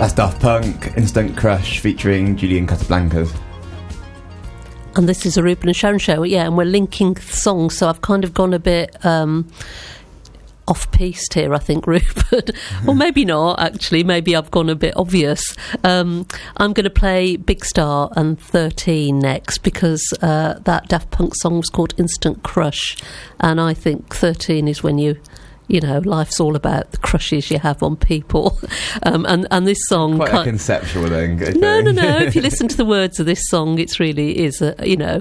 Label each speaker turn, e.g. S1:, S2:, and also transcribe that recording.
S1: That's Daft Punk, Instant Crush, featuring Julian Casablancas.
S2: And this is a Ruben and Sharon show, yeah, and we're linking songs, so I've kind of gone a bit off-piste here, I think, Rupert. Or maybe not, actually. Maybe I've gone a bit obvious. I'm going to play Big Star and 13 next, because that Daft Punk song was called Instant Crush, and I think 13 is when you know, life's all about the crushes you have on people. And this song...
S1: Quite a conceptual thing.
S2: No. If you listen to the words of this song, it really is, you know,